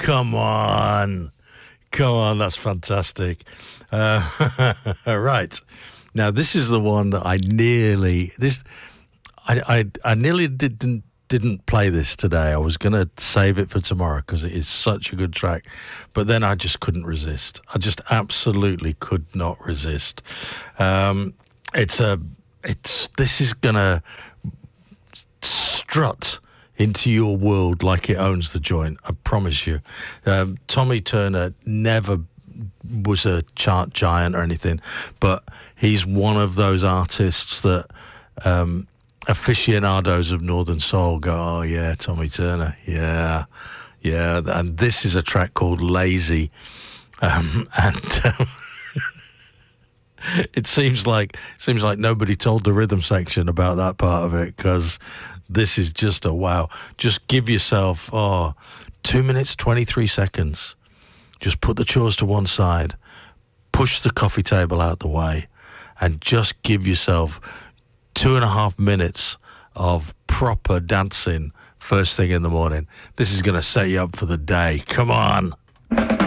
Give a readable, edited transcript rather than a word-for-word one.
come on. That's fantastic. Right. Now, this is the one that I nearly didn't play this today. I was going to save it for tomorrow because it is such a good track. But then I just couldn't resist. I just absolutely could not resist. This is going to strut into your world like it owns the joint. I promise you. Tommy Turner never was a chart giant or anything, but he's one of those artists that aficionados of Northern Soul go, oh yeah, Tommy Turner, yeah. And this is a track called Lazy, and it seems like nobody told the rhythm section about that part of it, because this is just a wow. Just give yourself 2 minutes 23 seconds. Just put the chores to one side, push the coffee table out the way, and just give yourself 2.5 minutes of proper dancing first thing in the morning. This is going to set you up for the day. Come on.